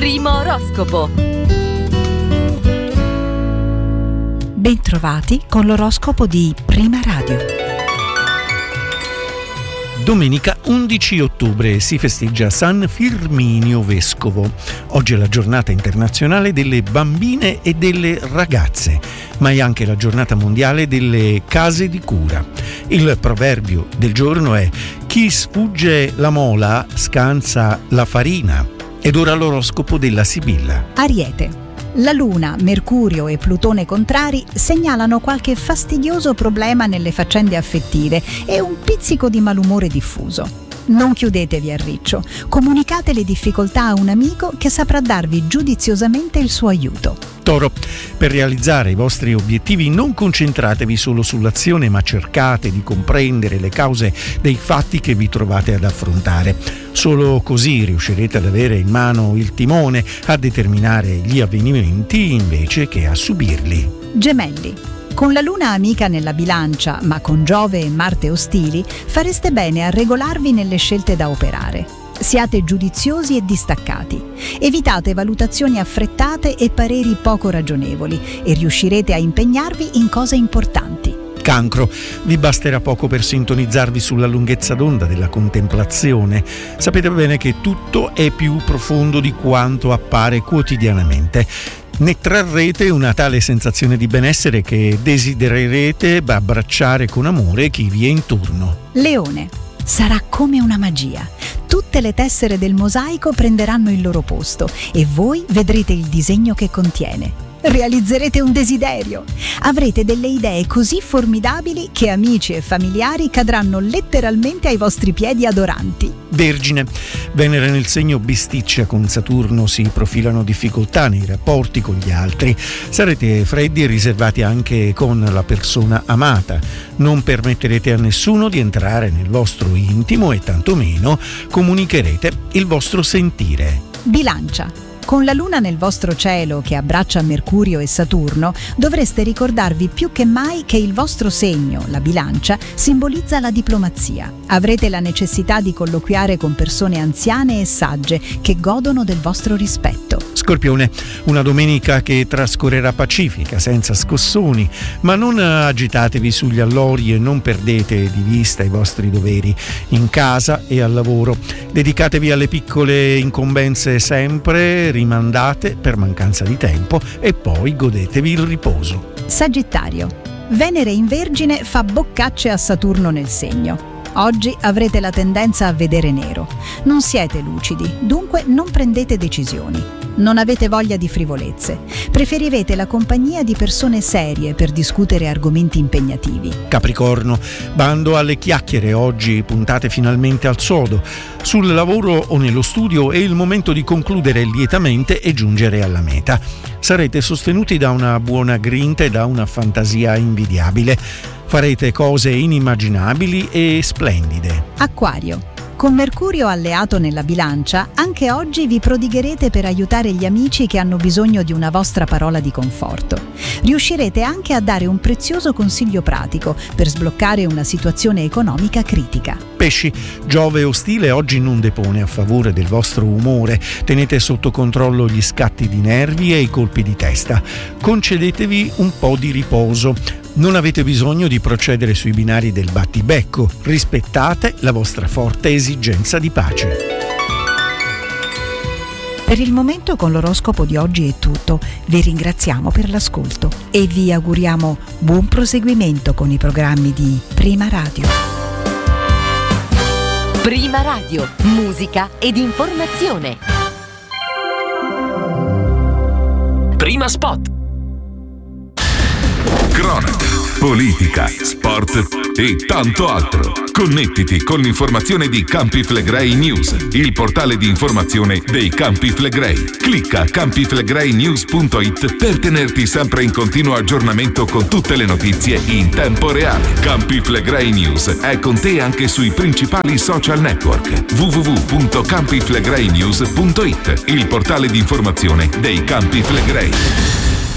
Primo oroscopo. Bentrovati con l'oroscopo di Prima Radio. Domenica 11 ottobre si festeggia San Firminio Vescovo. Oggi è la giornata internazionale delle bambine e delle ragazze, ma è anche la giornata mondiale delle case di cura. Il proverbio del giorno è: chi sfugge la mola scansa la farina. Ed ora l'oroscopo della Sibilla. Ariete. La Luna, Mercurio e Plutone contrari segnalano qualche fastidioso problema nelle faccende affettive e un pizzico di malumore diffuso. Non chiudetevi a riccio, comunicate le difficoltà a un amico che saprà darvi giudiziosamente il suo aiuto. Toro, per realizzare i vostri obiettivi non concentratevi solo sull'azione, ma cercate di comprendere le cause dei fatti che vi trovate ad affrontare. Solo così riuscirete ad avere in mano il timone, a determinare gli avvenimenti invece che a subirli. Gemelli. Con la Luna amica nella Bilancia, ma con Giove e Marte ostili, fareste bene a regolarvi nelle scelte da operare. Siate giudiziosi e distaccati. Evitate valutazioni affrettate e pareri poco ragionevoli e riuscirete a impegnarvi in cose importanti. Cancro, vi basterà poco per sintonizzarvi sulla lunghezza d'onda della contemplazione. Sapete bene che tutto è più profondo di quanto appare quotidianamente. Ne trarrete una tale sensazione di benessere che desidererete abbracciare con amore chi vi è intorno. Leone. Sarà come una magia. Tutte le tessere del mosaico prenderanno il loro posto e voi vedrete il disegno che contiene. Realizzerete un desiderio. Avrete delle idee così formidabili che amici e familiari cadranno letteralmente ai vostri piedi adoranti. Vergine, Venere nel segno bisticcia con Saturno, si profilano difficoltà nei rapporti con gli altri. Sarete freddi e riservati anche con la persona amata. Non permetterete a nessuno di entrare nel vostro intimo e tantomeno comunicherete il vostro sentire. Bilancia. Con la Luna nel vostro cielo che abbraccia Mercurio e Saturno, dovreste ricordarvi più che mai che il vostro segno, la Bilancia, simbolizza la diplomazia. Avrete la necessità di colloquiare con persone anziane e sagge che godono del vostro rispetto. Scorpione, una domenica che trascorrerà pacifica, senza scossoni, ma non agitatevi sugli allori e non perdete di vista i vostri doveri in casa e al lavoro. Dedicatevi alle piccole incombenze sempre rimandate per mancanza di tempo e poi godetevi il riposo. Sagittario. Venere in Vergine fa boccacce a Saturno nel segno. Oggi avrete la tendenza a vedere nero. Non siete lucidi, dunque non prendete decisioni. Non avete voglia di frivolezze. Preferirete la compagnia di persone serie per discutere argomenti impegnativi. Capricorno, bando alle chiacchiere, oggi puntate finalmente al sodo. Sul lavoro o nello studio è il momento di concludere lietamente e giungere alla meta. Sarete sostenuti da una buona grinta e da una fantasia invidiabile. Farete cose inimmaginabili e splendide. Acquario. Con Mercurio alleato nella Bilancia, anche oggi vi prodigherete per aiutare gli amici che hanno bisogno di una vostra parola di conforto. Riuscirete anche a dare un prezioso consiglio pratico per sbloccare una situazione economica critica. Pesci, Giove ostile oggi non depone a favore del vostro umore. Tenete sotto controllo gli scatti di nervi e i colpi di testa. Concedetevi un po' di riposo. Non avete bisogno di procedere sui binari del battibecco. Rispettate la vostra forte esigenza di pace. Per il momento con l'oroscopo di oggi è tutto. Vi ringraziamo per l'ascolto e vi auguriamo buon proseguimento con i programmi di Prima Radio. Prima Radio, musica ed informazione. Prima Spot. Cronaca, politica, sport e tanto altro. Connettiti con l'informazione di Campi Flegrei News, il portale di informazione dei Campi Flegrei. Clicca campiflegreinews.it per tenerti sempre in continuo aggiornamento con tutte le notizie in tempo reale. Campi Flegrei News è con te anche sui principali social network. www.campiflegreinews.it, il portale di informazione dei Campi Flegrei.